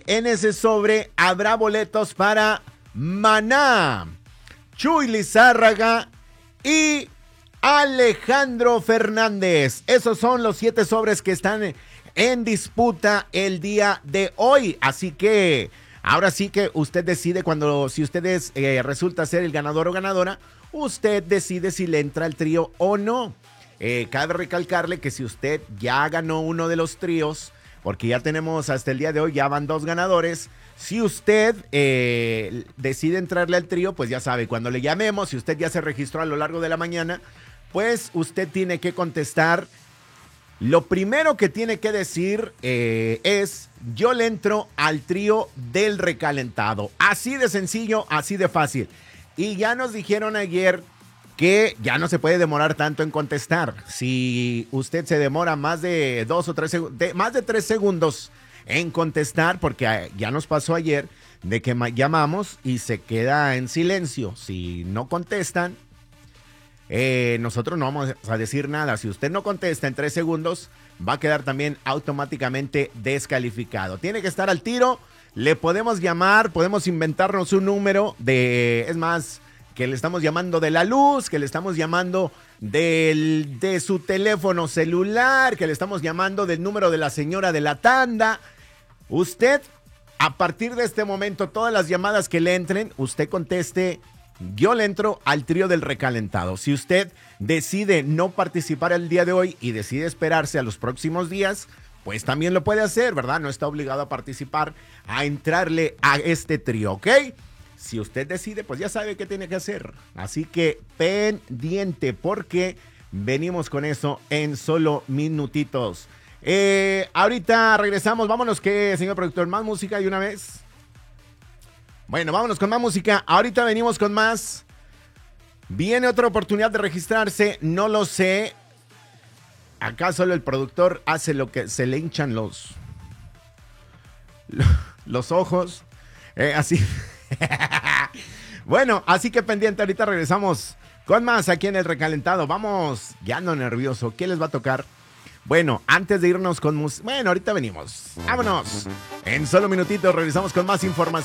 en ese sobre habrá boletos para Maná, Chuy Lizárraga y Alejandro Fernández. Esos son los 7 sobres que están en disputa el día de hoy. Así que ahora sí que usted decide si ustedes resulta ser el ganador o ganadora, usted decide si le entra el trío o no. Cabe recalcarle que si usted ya ganó uno de los tríos, porque ya tenemos hasta el día de hoy, ya van 2 ganadores. Si usted decide entrarle al trío, pues ya sabe, cuando le llamemos, si usted ya se registró a lo largo de la mañana, pues usted tiene que contestar. Lo primero que tiene que decir es: yo le entro al trío del recalentado. Así de sencillo, así de fácil. Y ya nos dijeron ayer que ya no se puede demorar tanto en contestar. Si usted se demora más de 2 o 3 segundos, más de 3 segundos en contestar, porque ya nos pasó ayer de que llamamos y se queda en silencio. Si no contestan, nosotros no vamos a decir nada. Si usted no contesta en 3 segundos, va a quedar también automáticamente descalificado. Tiene que estar al tiro. Le podemos llamar, podemos inventarnos un número es más, que le estamos llamando de la luz, que le estamos llamando de su teléfono celular, que le estamos llamando del número de la señora de la tanda. Usted, a partir de este momento, todas las llamadas que le entren, usted conteste: yo le entro al trío del recalentado. Si usted decide no participar el día de hoy y decide esperarse a los próximos días, pues también lo puede hacer, ¿verdad? No está obligado a participar, a entrarle a este trío, ¿ok? Si usted decide, pues ya sabe qué tiene que hacer. Así que pendiente, porque venimos con eso en solo minutitos. Ahorita regresamos. Vámonos, señor productor, más música de una vez. Bueno, vámonos con más música. Ahorita venimos con más. Viene otra oportunidad de registrarse. No lo sé. Acá solo el productor hace lo que se le hinchan los ojos. Así. Bueno, así que pendiente. Ahorita regresamos con más aquí en el recalentado. Vamos, ya ando nervioso. ¿Qué les va a tocar? Bueno, antes de irnos con música. Bueno, ahorita venimos. Vámonos. En solo minutitos regresamos con más información.